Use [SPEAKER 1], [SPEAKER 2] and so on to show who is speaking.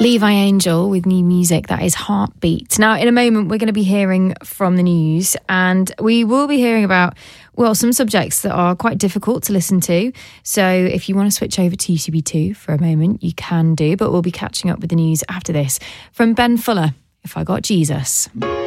[SPEAKER 1] Levi Angel with new music, that is Heartbeat. Now, in a moment, we're going to be hearing from the news, and we will be hearing about, well, some subjects that are quite difficult to listen to. So if you want to switch over to UCB2 for a moment, you can do, but we'll be catching up with the news after this. From Ben Fuller, If I Got Jesus.